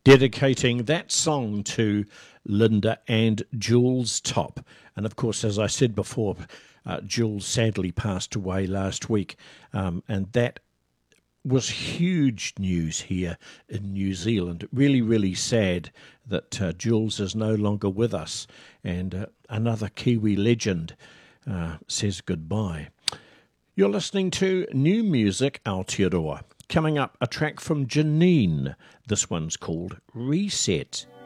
dedicating that song to Linda and Jules Top. And of course, as I said before, Jules sadly passed away last week, and that was huge news here in New Zealand. Really, really sad that Jules is no longer with us, and another Kiwi legend says goodbye. You're listening to New Music Aotearoa. Coming up, a track from Janine. This one's called Reset.